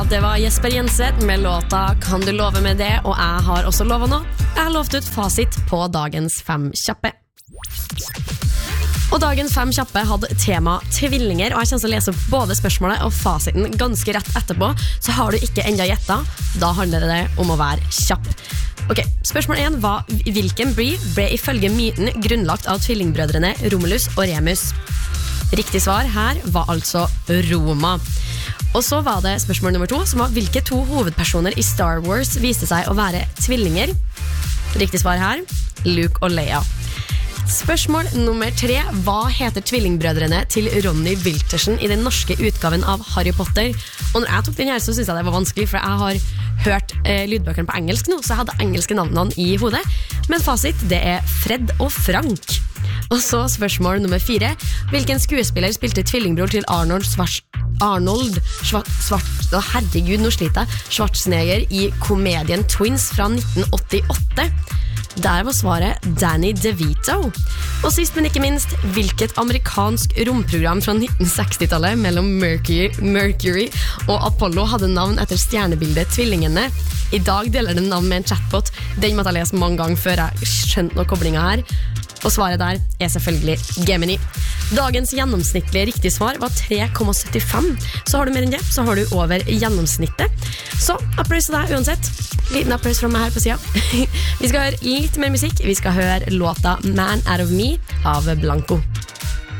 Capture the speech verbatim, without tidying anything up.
det var Jesper Jenseth med låta Kan du love med det? Og jeg har også lovet nå. Jeg har lovt ut fasit på dagens fem kjappe. Og dagens fem kjappe hadde tema tvillinger, og jeg kommer til å lese opp både spørsmålet og fasiten ganske rett etterpå, så har du ikke enda gjettet, da handler det om å være kjapp. Ok, spørsmål én var hvilken by ble ifølge myten grunnlagt av tvillingbrødrene Romulus og Remus? Riktig svar her var altså Roma. Og så var det spørsmål nummer to, som var hvilke to hovedpersoner i Star Wars viste seg å være tvillinger? Riktig svar her, Luke og Leia. Spørsmål nummer tre, hva heter tvillingbrødrene til Ronny Wiltersen i den norske utgaven av Harry Potter? Og når jeg tok den her, så synes jeg det var vanskelig, for jeg har hørt eh, lydbøkene på engelsk nå, så jeg hadde engelske navnene i hodet. Men fasit, det er Fred og Frank. Og så spørsmål nummer fire, hvilken skuespiller spilte tvillingbror til Arnold Svart Arnold Svart, Svart å, herregud, nå sliter jeg Schwarzenegger i komedien Twins fra nitten åttiåtte? Der var svaret Danny DeVito. Og sist, men ikke minst, hvilket amerikansk romprogram fra nitten seksti-tallet mellom Mercury, Mercury og Apollo hadde navn etter stjernebildet Tvillingene? I dag deler den navn med en chatbot. Den måtte jeg lese mange ganger før jeg skjønte noe koblinga her. Og svaret der er selvfølgelig Gemini. Dagens gjennomsnittlige riktige svar var tre komma syttifem. Så har du mer enn det, så har du over gjennomsnittet. Så applaus til deg uansett. Liten applaus fra meg her på siden. Vi skal høre litt mer musikk. Vi skal høre låta Man Out of Me av Blanco.